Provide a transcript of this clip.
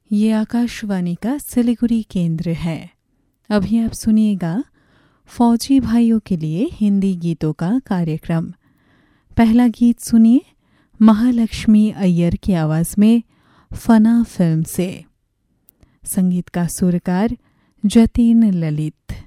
ये आकाशवाणी का सिलीगुड़ी केंद्र है। अभी आप सुनिएगा फौजी भाइयों के लिए हिंदी गीतों का कार्यक्रम। पहला गीत सुनिए महालक्ष्मी अय्यर की आवाज में फना फिल्म से। संगीत का सुरकार जतीन ललित।